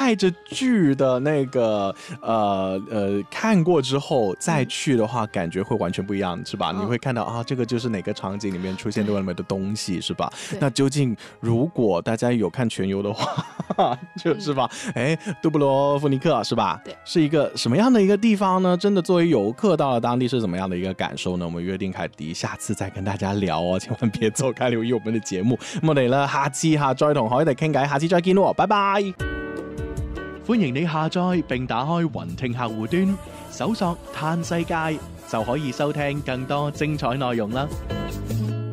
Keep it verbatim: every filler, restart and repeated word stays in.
帶着劇的那個呃呃看過之後再去的話，感覺會完全不一樣，是吧？你會看到啊，這個就是哪個場景裏面出現過那麼的東西，是吧？那究竟如果大家有看全遊的話，就是吧？哎，杜布羅夫尼克是吧？對，是一個什麼樣的一個地方呢？真的作為遊客到了當地是怎麼樣的一個感受呢？我們約定凱迪下次再跟大家聊哦，千萬別走開，留意我們的節目。咁我哋咧下次下再同凱迪傾偈，下次再見咯，拜拜。歡迎你下載並打開雲聽客戶端，搜索嘆世界就可以收聽更多精彩內容啦。